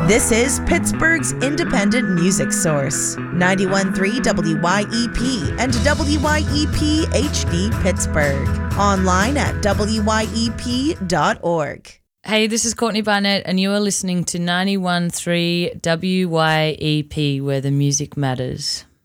This is Pittsburgh's independent music source, 91.3 WYEP and WYEP HD Pittsburgh. Online at wyep.org. Hey, this is Courtney Barnett, and you are listening to 91.3 WYEP, where the music matters.